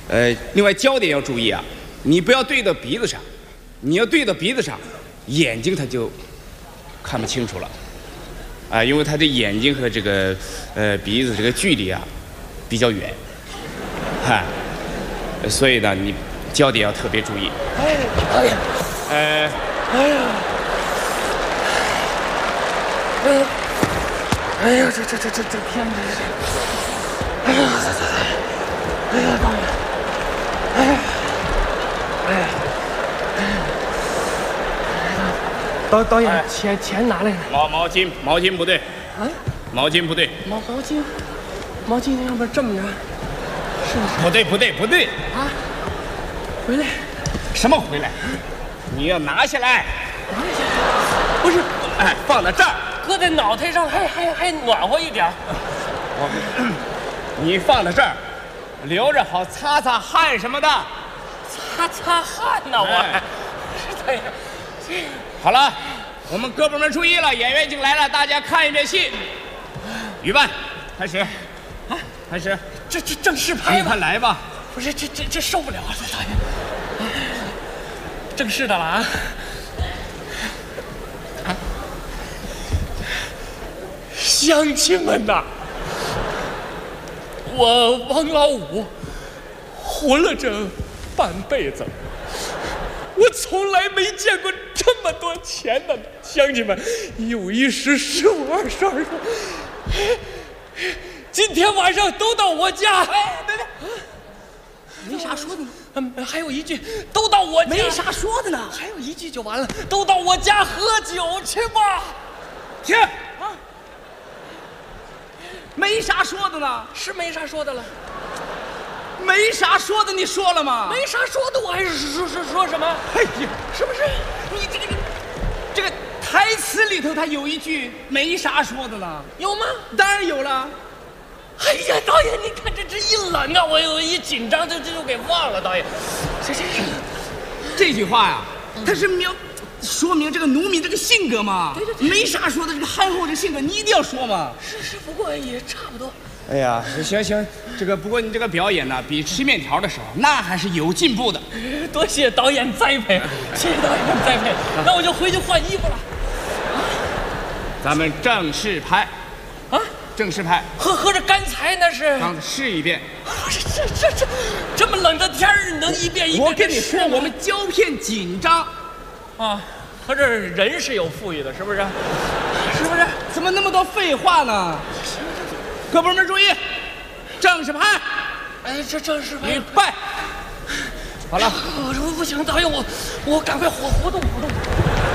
另外焦点要注意啊，你不要对到鼻子上，你要对到鼻子上，眼睛它就看不清楚了，啊，因为他的眼睛和这个鼻子这个距离啊比较远，哈，所以呢你焦点要特别注意。 哎呀，哎呀，这天哪！哎呀，哎呀，导演，哎呀，导演，钱拿来了。 毛巾不对啊， 毛巾不对， 毛巾要不这么着，是不是？ 不对啊，回来， 什么回来？你要拿下来， 不是， 哎，放在这儿。 搁在脑袋上还暖和一点。 你放在这儿，留着好擦擦汗什么的。 擦汗呢，我。哎呀， 好了，我们各部门注意了，演员已经来了，大家看一遍戏。预备，开始。啊，开始。 这正式拍吧。 快来吧。 不是，这受不了了，导演。正式的了啊。乡亲们呐，我王老五活了这半辈子，我从来没见过这么多钱的呢。乡亲们，1、5、1、10、15、20、25，今天晚上都到我家。哎，等， 没啥说的呢。 还有一句，都到我家。 没啥说的呢。 还有一句就完了，都到我家喝酒去吧。 停。 没啥说的呢， 是没啥说的了。 没啥说的，你说了吗？ 没啥说的，我还是说什么？ 哎呀，是不是？你这个台词里头，它有一句没啥说的呢。 有吗？ 当然有了。 哎呀，导演，你看这一冷啊，我一紧张，这就给忘了。导演， 这句话呀，它是说明这个农民这个性格嘛。对，没啥说的，这个憨厚这个性格，你一定要说嘛。 是，不过也差不多。 哎呀，行，这个不过你这个表演呢，比吃面条的时候那还是有进步的。 多谢导演栽培，谢谢导演栽培。那我就回去换衣服了。 咱们正式拍， 啊， 正式拍。 合着刚才那是？ 刚才试一遍。 这么冷的天儿，能一遍一遍？ 我跟你说，我们胶片紧张。 啊，合着人是有富裕的，是不是？ 是不是？怎么那么多废话呢？各部门注意，正式拍。 哎，这正式拍。 预备。 好了， 我说不行，导演，我赶快活动。